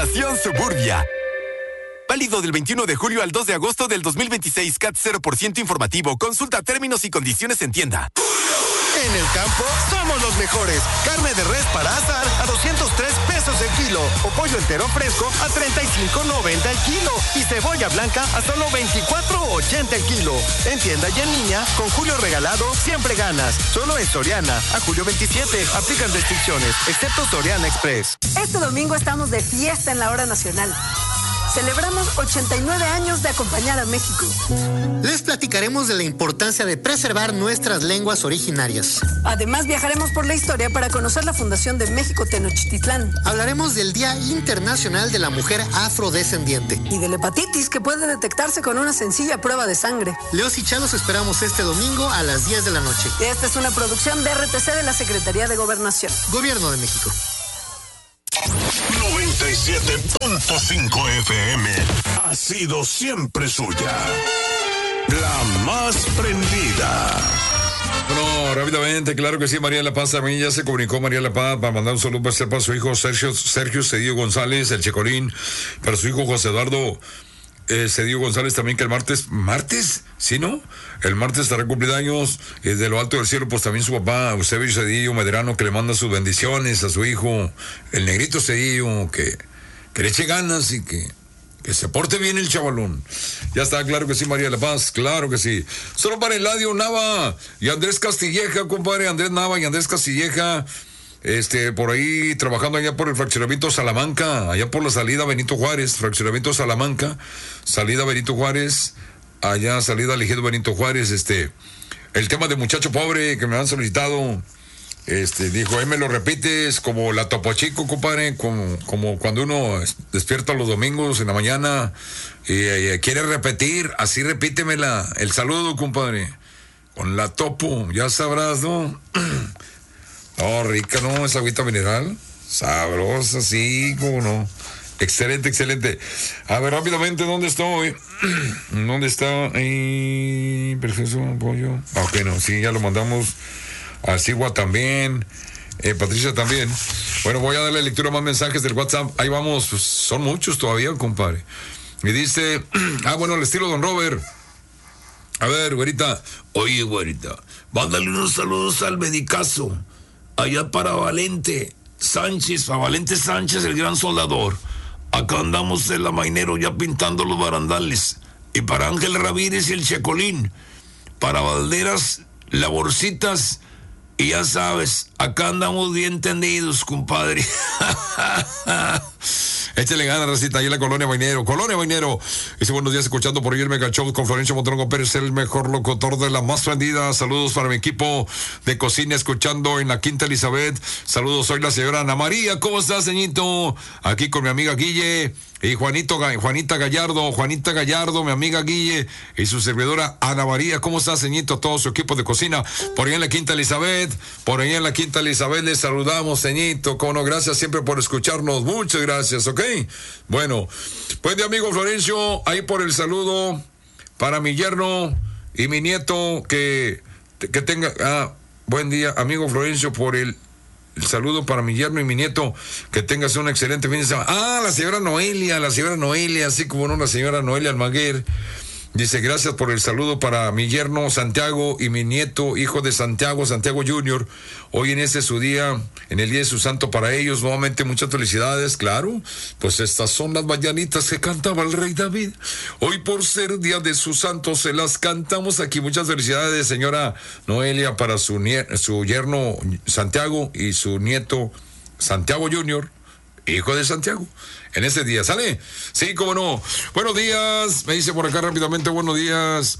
Fundación Suburbia. Válido del 21 de julio al 2 de agosto del 2026. CAT 0% informativo. Consulta términos y condiciones en tienda. En el campo, somos los mejores. Carne de res para asar a 203 pesos el kilo. O pollo entero fresco a 35.90 el kilo. Y cebolla blanca a solo 24.80 el kilo. En tienda y en línea, con Julio Regalado, siempre ganas. Solo en Soriana. A julio 27. Aplican restricciones, excepto Soriana Express. Este domingo estamos de fiesta en la hora nacional. Celebramos 89 años de acompañar a México. Les platicaremos de la importancia de preservar nuestras lenguas originarias. Además, viajaremos por la historia para conocer la fundación de México Tenochtitlán. Hablaremos del Día Internacional de la Mujer Afrodescendiente. Y de la hepatitis, que puede detectarse con una sencilla prueba de sangre. Leos y Chá los esperamos este domingo a las 10 de la noche. Esta es una producción de RTC de la Secretaría de Gobernación. Gobierno de México. 97.5 FM ha sido siempre suya. La más prendida. Bueno, rápidamente, claro que sí, María La Paz también ya se comunicó María La Paz para mandar un saludo para su hijo Sergio Cedillo González, el Checolín, para su hijo José Eduardo Cedillo González también, que el martes, ¿sí, no? El martes estará cumpliendo años, de lo alto del cielo, pues también su papá, Eusebio Cedillo Medrano, que le manda sus bendiciones a su hijo, el negrito Cedillo, que le eche ganas y que se porte bien el chavalón. Ya está, claro que sí, María La Paz, claro que sí. Solo para Eladio Nava y Andrés Castilleja, compadre, Andrés Nava y Andrés Castilleja, por ahí trabajando allá por el fraccionamiento Salamanca, allá por la salida Benito Juárez, fraccionamiento Salamanca, salida Benito Juárez, allá salida Ejido Benito Juárez, el tema de muchacho pobre que me han solicitado, dijo, ahí me lo repites como la Topo Chico, compadre, como cuando uno despierta los domingos en la mañana y quiere repetir, así repítemela, el saludo, compadre, con la Topo, ya sabrás, ¿no? Oh, rica, ¿no? Esa agüita mineral. Sabrosa, sí, cómo no. Excelente, excelente. A ver, rápidamente, ¿dónde estoy? ¿Dónde está? Perfecto, pollo. Ok, no, sí, ya lo mandamos. A Sigua también. Patricia también. Bueno, voy a darle lectura a más mensajes del WhatsApp. Ahí vamos, pues, son muchos todavía, compadre. Y dice, bueno, al estilo Don Robert. A ver, güerita. Oye, güerita, mándale unos saludos al medicazo. Allá para Valente Sánchez, el gran soldador. Acá andamos en la Mainero ya pintando los barandales. Y para Ángel Ramírez y el Checolín. Para Valderas, Laborcitas. Y ya sabes, acá andamos bien tendidos, compadre. Échale ganas, racita, ahí en la Colonia Bainero. Dice, buenos días, escuchando por ayer Mega Show con Florencio Montrongo Pérez, el mejor locutor de la más prendida. Saludos para mi equipo de cocina, escuchando en la Quinta Elizabeth. Saludos, soy la señora Ana María. ¿Cómo estás, señito? Aquí con mi amiga Guille y Juanita Gallardo, mi amiga Guille y su servidora Ana María. ¿Cómo estás, señito? Todo su equipo de cocina por ahí en la Quinta Elizabeth. Les saludamos, señito. Cómo no, gracias siempre por escucharnos. Muchas gracias, ¿ok? Bueno, pues de amigo Florencio, ahí por el saludo para mi yerno y mi nieto, que tenga, buen día, amigo Florencio, por el saludo para mi yerno y mi nieto, que tengas un excelente fin de semana. La señora Noelia, así como no, la señora Noelia Almaguer. Dice, gracias por el saludo para mi yerno Santiago y mi nieto, hijo de Santiago Junior. Hoy en su día, en el día de su santo para ellos, nuevamente muchas felicidades, claro. Pues estas son las mañanitas que cantaba el rey David. Hoy por ser día de su santo se las cantamos aquí. Muchas felicidades, señora Noelia, para su yerno Santiago y su nieto Santiago Junior, hijo de Santiago. En ese día, ¿sale? Sí, cómo no. Buenos días. Me dice por acá rápidamente, buenos días.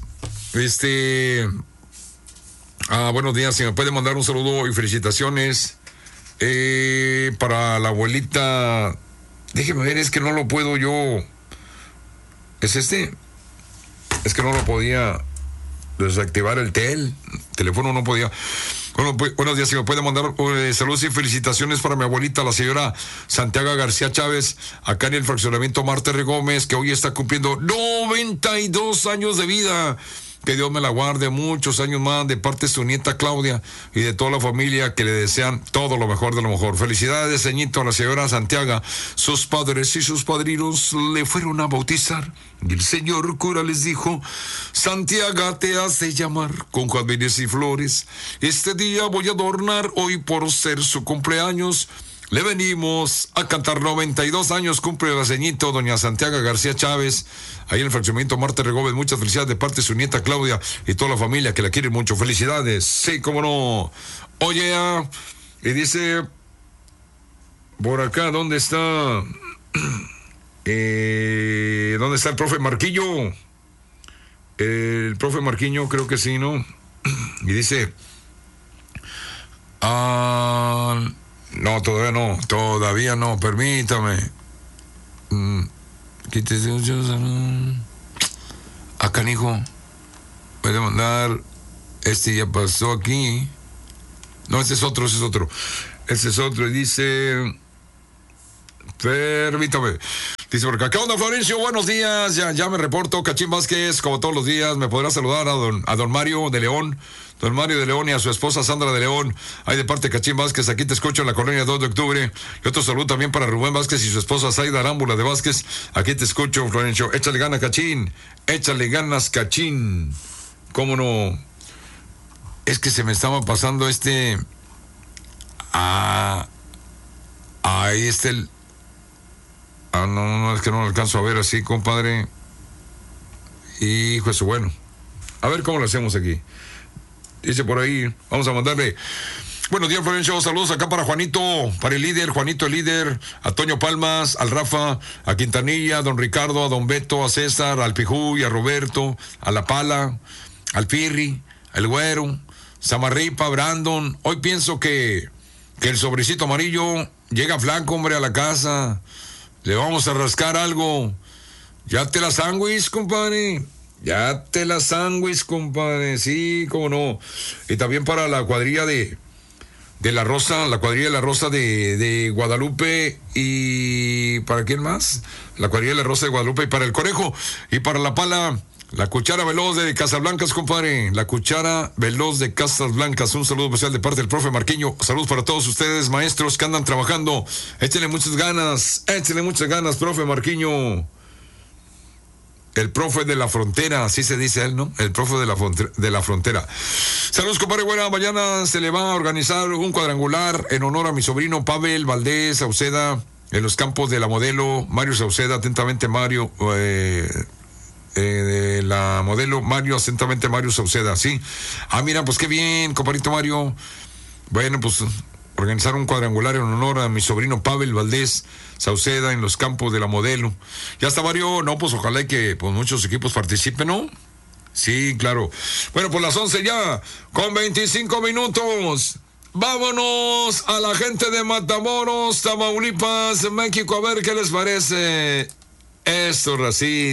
Buenos días. Si me puede mandar un saludo y felicitaciones para la abuelita. Déjeme ver, es que no lo puedo yo. Es que no lo podía desactivar el teléfono no podía. Bueno, buenos días, si me puede mandar saludos y felicitaciones para mi abuelita, la señora Santiago García Chávez, acá en el fraccionamiento Marte R. Gómez, que hoy está cumpliendo 92 años de vida. Que Dios me la guarde muchos años más de parte de su nieta Claudia y de toda la familia que le desean todo lo mejor de lo mejor. Felicidades, ceñito, a la señora Santiago. Sus padres y sus padrinos le fueron a bautizar y el señor cura les dijo: Santiago te hace llamar con jazmines y flores. Este día voy a adornar, hoy por ser su cumpleaños. Le venimos a cantar 92 años, cumple la ceñito, doña Santiago García Chávez, ahí en el fraccionamiento Marte Regómez. Muchas felicidades de parte de su nieta Claudia y toda la familia que la quiere mucho. Felicidades, sí, cómo no. Oye, y dice, por acá, ¿dónde está? ¿Dónde está el profe Marquillo? El profe Marquillo, creo que sí, ¿no? Y dice, no, todavía no, permítame. Quítese a canijo. Puede mandar. Este ya pasó aquí. No, ese es otro. Ese es otro y dice. Permítame. Dice por acá, ¿qué onda, Florencio? Buenos días, ya me reporto. Cachín Vázquez, como todos los días, me podrá saludar a don Mario de León. Don Mario de León y a su esposa Sandra de León. Ahí de parte de Cachín Vázquez, aquí te escucho en la colonia 2 de octubre. Y otro saludo también para Rubén Vázquez y su esposa Zaida Arámbula de Vázquez. Aquí te escucho, Florencio. Échale ganas, Cachín. Échale ganas, Cachín. ¿Cómo no? Es que se me estaba pasando ahí está el... no, es que no lo alcanzo a ver así, compadre. Hijo, eso bueno. A ver cómo lo hacemos aquí. Dice por ahí, vamos a mandarle. Buenos días, Florencio. Saludos acá para Juanito, para el líder, Juanito el líder, a Toño Palmas, al Rafa, a Quintanilla, a don Ricardo, a don Beto, a César, al Pijuy, a Roberto, a La Pala, al Pirri, al Güero, Samarripa, Brandon. Hoy pienso que el sobrecito amarillo llega flaco, hombre, a la casa. Le vamos a rascar algo. Ya te la sándwich, compadre. Ya te la sándwich, compadre. Sí, cómo no. Y también para la cuadrilla de la Rosa, la cuadrilla de la Rosa de Guadalupe. ¿Y para quién más? La cuadrilla de la Rosa de Guadalupe y para el Conejo. Y para la Pala, la Cuchara Veloz de Casablancas, compadre. La Cuchara Veloz de Casablancas. Un saludo especial de parte del profe Marquiño. Saludos para todos ustedes, maestros que andan trabajando. Échenle muchas ganas, profe Marquiño. El profe de la frontera, así se dice él, ¿no? El profe de la frontera. Saludos, compadre. Buena, mañana se le va a organizar un cuadrangular en honor a mi sobrino Pavel Valdés Sauceda en los campos de la modelo Mario Sauceda. Atentamente, Mario, de la modelo Mario, atentamente Mario Sauceda, ¿sí? Mira, pues qué bien, compadrito Mario. Bueno, pues organizar un cuadrangular en honor a mi sobrino Pavel Valdés Sauceda en los campos de la modelo. Ya está, Mario. No, pues ojalá y que pues, muchos equipos participen, ¿no? Sí, claro. Bueno, pues las 11 ya, con 25 minutos. Vámonos a la gente de Matamoros, Tamaulipas, México, a ver qué les parece esto, Racín.